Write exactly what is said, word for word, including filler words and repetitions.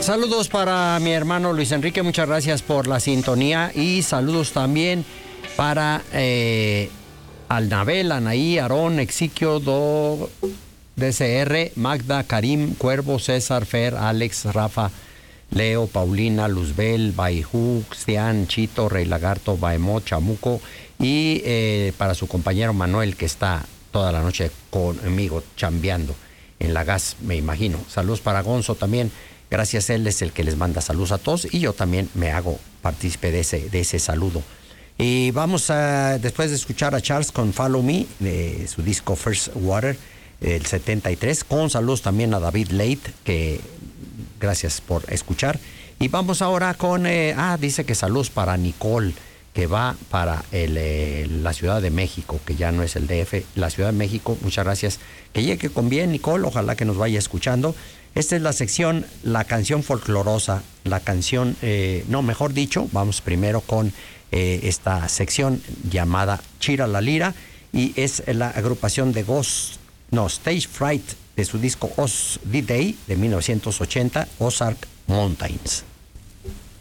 Saludos para mi hermano Luis Enrique, muchas gracias por la sintonía. Y saludos también para eh, Alnabel, Anaí, Aarón, Exiquio, Do, D C R, Magda, Karim, Cuervo, César, Fer, Alex, Rafa, Leo, Paulina, Luzbel, Baijú, Cristian, Chito, Rey Lagarto, Baemó, Chamuco. Y eh, para su compañero Manuel, que está toda la noche conmigo chambeando en la gas, me imagino. Saludos para Gonzo también. Gracias, él es el que les manda saludos a todos y yo también me hago partícipe de ese, de ese saludo. Y vamos a, después de escuchar a Charles con Follow Me, de su disco First Water, el setenta y tres, con saludos también a David Late, que gracias por escuchar. Y vamos ahora con, eh, ah, dice que saludos para Nicole, que va para el, eh, la Ciudad de México, que ya no es el D F, la Ciudad de México. Muchas gracias. Que llegue con bien, Nicole, ojalá que nos vaya escuchando. Esta es la sección, la canción folclorosa, la canción, eh, no, mejor dicho, vamos primero con eh, esta sección llamada Chira la Lira, y es la agrupación de Ghost, no, Stage Fright, de su disco Oz D-Day de mil novecientos ochenta, Ozark Mountains.